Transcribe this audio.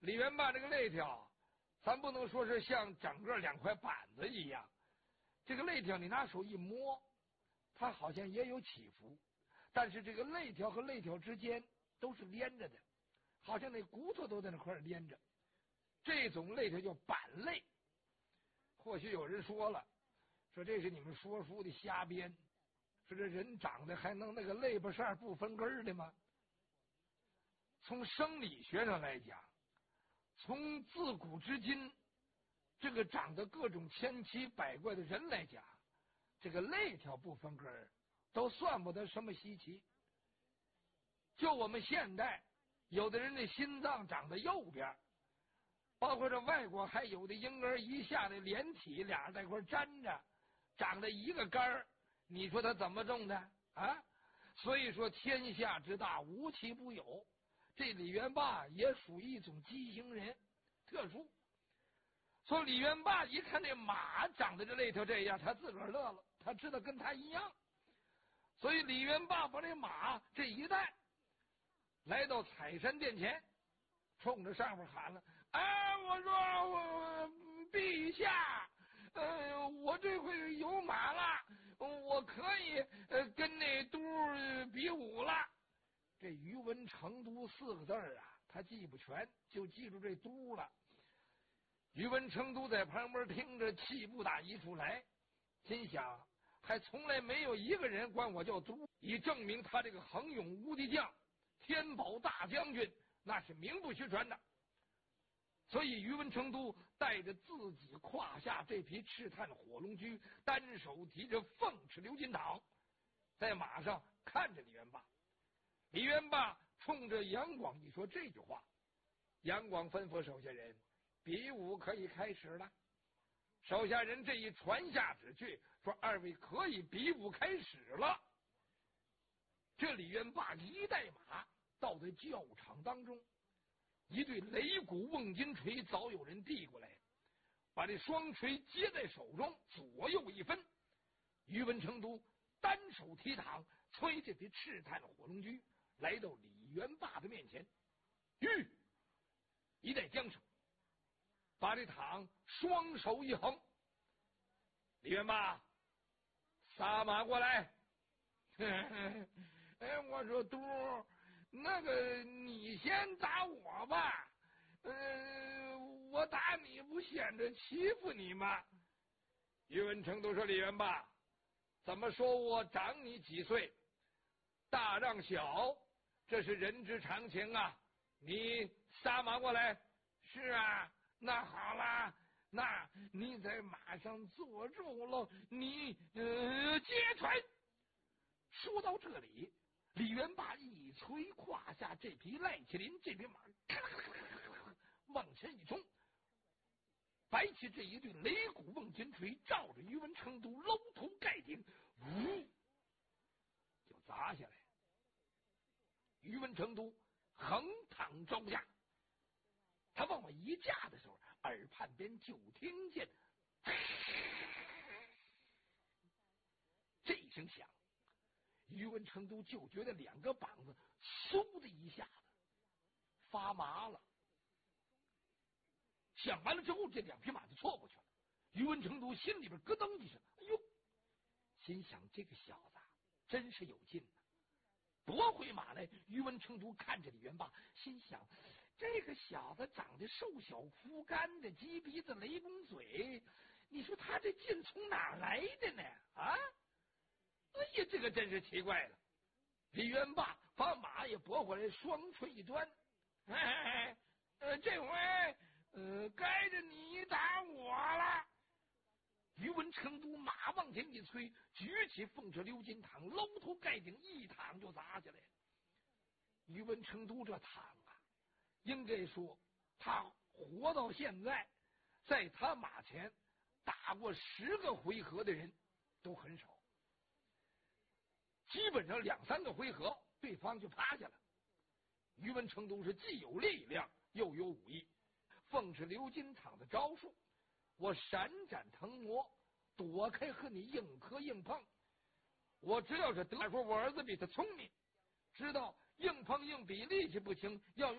李元霸这个肋条，咱不能说是像整个两块板子一样，这个肋条你拿手一摸，它好像也有起伏，但是这个肋条和肋条之间都是连着的，好像那骨头都在那块连着。这种肋条叫板肋。或许有人说了，说这是你们说书的瞎编，说这人长得还能那个肋巴扇不分根的吗？从生理学上来讲，从自古至今这个长得各种千奇百怪的人来讲，这个肋条不分根都算不得什么稀奇。就我们现代有的人的心脏长在右边，包括这外国还有的婴儿一下的连体俩人在一块粘着，长得一个杆儿，你说他怎么种的啊？所以说天下之大无奇不有，这李元霸也属于一种畸形人，特殊。所以李元霸一看那马长得这肋条这样，他自个儿乐了，他知道跟他一样。所以李元霸把这马这一带来到采山殿前，冲着上面喊了：“哎，我说我陛下，我这回有马了，我可以跟那都比武了。”这于文成都四个字啊，他记不全，就记住这都了。于文成都在旁边听着，气不打一处来，心想还从来没有一个人管我叫都，以证明他这个横勇无敌将、天宝大将军那是名不虚传的。所以于文成都带着自己胯下这匹赤炭火龙驹，单手提着凤翅鎏金镗，在马上看着李元霸。李元霸冲着杨广一说这句话，杨广吩咐手下人比武可以开始了。手下人这一传下旨去，说二位可以比武开始了。这李元霸一带马到在教场当中，一对擂鼓瓮金锤早有人递过来，把这双锤接在手中，左右一分。于文成都单手提镗，催这匹赤炭火龙驹来到李元霸的面前，一带缰绳，把这镗双手一横。李元霸，撒马过来。哎，我说都，那个你先打我吧，我打你不显着欺负你吗？于文成都说：“李元霸，怎么说我长你几岁，大让小，这是人之常情啊。你撒马过来。”是啊，那好啦，那你在马上坐住了，你接拳。说到这里，李元霸一捶胯下这匹赖麒麟，这匹马往前一冲，摆起这一对擂鼓瓮金锤，照着于文成都搂头盖顶，呜，就砸下来。于文成都横躺招架，他往外一架的时候，耳畔边就听见这一声响，于文成都就觉得两个膀子嗖的一下子发麻了。想完了之后，这两匹马就错过去了。于文成都心里边咯噔一声，哎呦，心想这个小子真是有劲呐。夺回马来，于文成都看着李元霸，心想这个小子长得瘦小枯干的，鸡鼻子雷公嘴，你说他这劲从哪来的呢？啊，哎呀，这个真是奇怪了。李元霸把马也拨回来，双锤一端，这回该着你打我了。于文成都马往前一催，举起凤翅鎏金镗，搂头盖顶一镗就砸下来了。于文成都这镗啊，应该说他活到现在，在他马前打过10个回合的人都很少，基本上2、3个回合对方就趴下了。于文成都是既有力量又有武艺，凤翅鎏金镗的招数我闪展腾挪，躲开和你硬磕硬碰。我只要是得说我儿子比他聪明，知道硬碰硬比力气不轻，要